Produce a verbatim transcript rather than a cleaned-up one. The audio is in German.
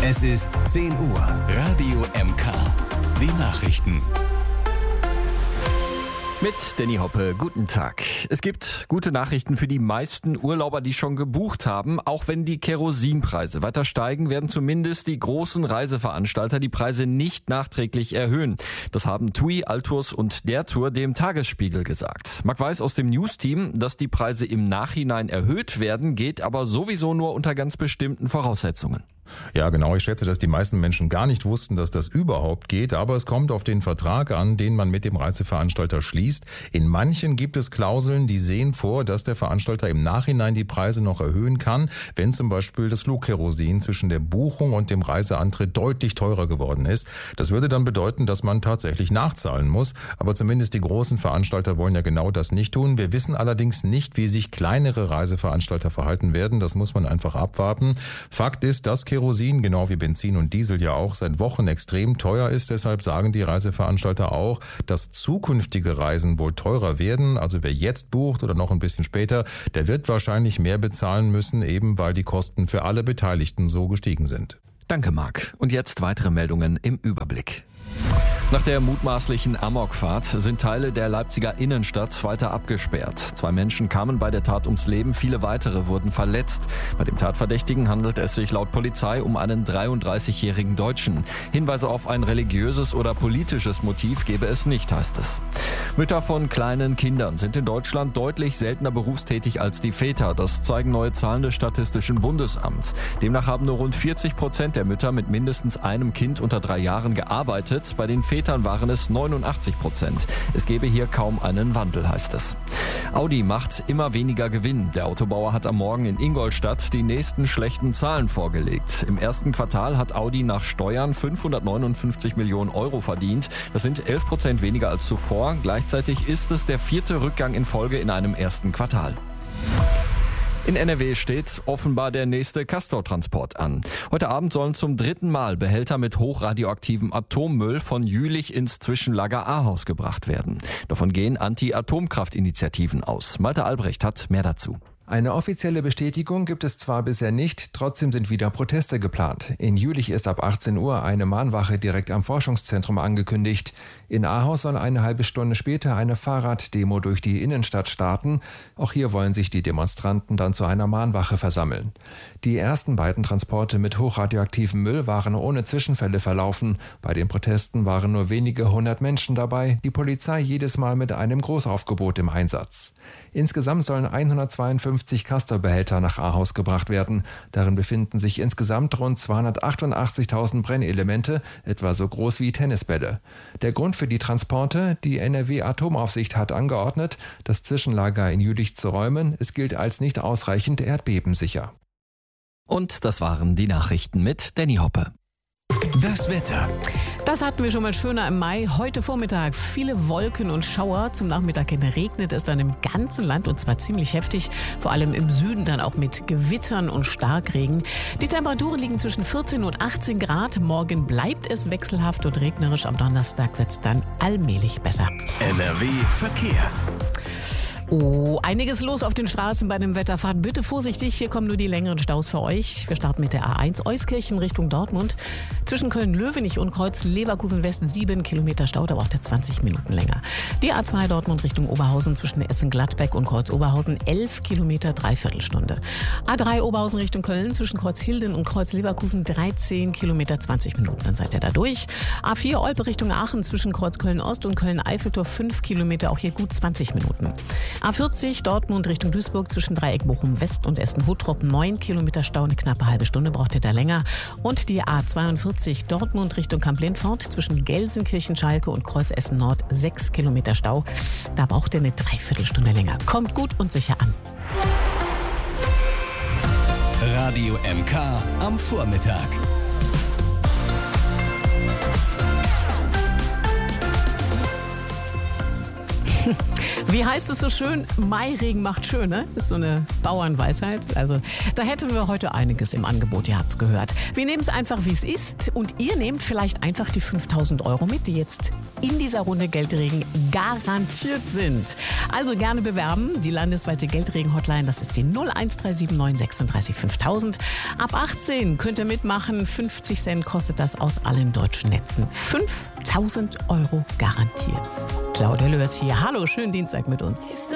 Es ist zehn Uhr. Radio M K. Die Nachrichten. Mit Danny Hoppe, guten Tag. Es gibt gute Nachrichten für die meisten Urlauber, die schon gebucht haben. Auch wenn die Kerosinpreise weiter steigen, werden zumindest die großen Reiseveranstalter die Preise nicht nachträglich erhöhen. Das haben TUI, Altours und der Tour dem Tagesspiegel gesagt. Marc Weiß aus dem News-Team, dass die Preise im Nachhinein erhöht werden, geht aber sowieso nur unter ganz bestimmten Voraussetzungen. Ja, genau. Ich schätze, dass die meisten Menschen gar nicht wussten, dass das überhaupt geht. Aber es kommt auf den Vertrag an, den man mit dem Reiseveranstalter schließt. In manchen gibt es Klauseln, die sehen vor, dass der Veranstalter im Nachhinein die Preise noch erhöhen kann, wenn zum Beispiel das Flugkerosin zwischen der Buchung und dem Reiseantritt deutlich teurer geworden ist. Das würde dann bedeuten, dass man tatsächlich nachzahlen muss. Aber zumindest die großen Veranstalter wollen ja genau das nicht tun. Wir wissen allerdings nicht, wie sich kleinere Reiseveranstalter verhalten werden. Das muss man einfach abwarten. Fakt ist, dass Kerosin, genau wie Benzin und Diesel ja auch, seit Wochen extrem teuer ist. Deshalb sagen die Reiseveranstalter auch, dass zukünftige Reisen wohl teurer werden. Also wer jetzt bucht oder noch ein bisschen später, der wird wahrscheinlich mehr bezahlen müssen, eben weil die Kosten für alle Beteiligten so gestiegen sind. Danke, Marc. Und jetzt weitere Meldungen im Überblick. Nach der mutmaßlichen Amokfahrt sind Teile der Leipziger Innenstadt weiter abgesperrt. Zwei Menschen kamen bei der Tat ums Leben, viele weitere wurden verletzt. Bei dem Tatverdächtigen handelt es sich laut Polizei um einen dreiunddreißigjährigen Deutschen. Hinweise auf ein religiöses oder politisches Motiv gebe es nicht, heißt es. Mütter von kleinen Kindern sind in Deutschland deutlich seltener berufstätig als die Väter. Das zeigen neue Zahlen des Statistischen Bundesamts. Demnach haben nur rund vierzig Prozent der Mütter mit mindestens einem Kind unter drei Jahren gearbeitet. Bei den Vätern waren es neunundachtzig Prozent. Es gebe hier kaum einen Wandel, heißt es. Audi macht immer weniger Gewinn. Der Autobauer hat am Morgen in Ingolstadt die nächsten schlechten Zahlen vorgelegt. Im ersten Quartal hat Audi nach Steuern fünfhundertneunundfünfzig Millionen Euro verdient. Das sind elf Prozent weniger als zuvor. Gleichzeitig ist es der vierte Rückgang in Folge in einem ersten Quartal. In N R W steht offenbar der nächste Castor-Transport an. Heute Abend sollen zum dritten Mal Behälter mit hochradioaktivem Atommüll von Jülich ins Zwischenlager Ahaus gebracht werden. Davon gehen Anti-Atomkraft-Initiativen aus. Malte Albrecht hat mehr dazu. Eine offizielle Bestätigung gibt es zwar bisher nicht, trotzdem sind wieder Proteste geplant. In Jülich ist ab achtzehn Uhr eine Mahnwache direkt am Forschungszentrum angekündigt. In Ahaus soll eine halbe Stunde später eine Fahrraddemo durch die Innenstadt starten. Auch hier wollen sich die Demonstranten dann zu einer Mahnwache versammeln. Die ersten beiden Transporte mit hochradioaktivem Müll waren ohne Zwischenfälle verlaufen. Bei den Protesten waren nur wenige hundert Menschen dabei, die Polizei jedes Mal mit einem Großaufgebot im Einsatz. Insgesamt sollen hundertzweiundfünfzig Castor-Behälter nach Ahaus gebracht werden. Darin befinden sich insgesamt rund zweihundertachtundachtzigtausend Brennelemente, etwa so groß wie Tennisbälle. Der Grund für die Transporte: die N R W-Atomaufsicht hat angeordnet, das Zwischenlager in Jülich zu räumen. Es gilt als nicht ausreichend erdbebensicher. Und das waren die Nachrichten mit Danny Hoppe. Das Wetter. Das hatten wir schon mal schöner im Mai. Heute Vormittag viele Wolken und Schauer. Zum Nachmittag hin regnet es dann im ganzen Land und zwar ziemlich heftig. Vor allem im Süden dann auch mit Gewittern und Starkregen. Die Temperaturen liegen zwischen vierzehn und achtzehn Grad. Morgen bleibt es wechselhaft und regnerisch. Am Donnerstag wird es dann allmählich besser. N R W Verkehr. Oh, einiges los auf den Straßen bei dem Wetterfahrt. Bitte vorsichtig, hier kommen nur die längeren Staus für euch. Wir starten mit der A eins Euskirchen Richtung Dortmund. Zwischen Köln-Löwenich und Kreuz-Leverkusen West sieben Kilometer Stau, da braucht ihr zwanzig Minuten länger. Die A zwei Dortmund Richtung Oberhausen zwischen Essen-Gladbeck und Kreuz-Oberhausen elf Kilometer, Dreiviertelstunde. A drei Oberhausen Richtung Köln zwischen Kreuz-Hilden und Kreuz-Leverkusen dreizehn Kilometer, zwanzig Minuten, dann seid ihr da durch. A vier Olpe Richtung Aachen zwischen Kreuz-Köln-Ost und Köln-Eiffeltor fünf Kilometer, auch hier gut zwanzig Minuten. A vierzig Dortmund Richtung Duisburg zwischen Dreieck Bochum West und Essen-Huttrop neun Kilometer Stau, eine knappe halbe Stunde braucht ihr da länger. Und die A zweiundvierzig Dortmund Richtung Kamp-Lindfort zwischen Gelsenkirchen-Schalke und Kreuz Essen Nord sechs Kilometer Stau. Da braucht ihr eine Dreiviertelstunde länger. Kommt gut und sicher an. Radio M K am Vormittag. Wir Wie heißt es so schön? Mairegen macht schön, ne? Ist so eine Bauernweisheit. Also da hätten wir heute einiges im Angebot, ihr habt's gehört. Wir nehmen es einfach, wie es ist. Und ihr nehmt vielleicht einfach die fünftausend Euro mit, die jetzt in dieser Runde Geldregen garantiert sind. Also gerne bewerben. Die landesweite Geldregen-Hotline, das ist die null eins drei sieben neun sechsunddreißig fünftausend. Ab achtzehn könnt ihr mitmachen. fünfzig Cent kostet das aus allen deutschen Netzen. fünftausend Euro garantiert. Claudia Lörs hier. Hallo, schönen Dienstag mit uns.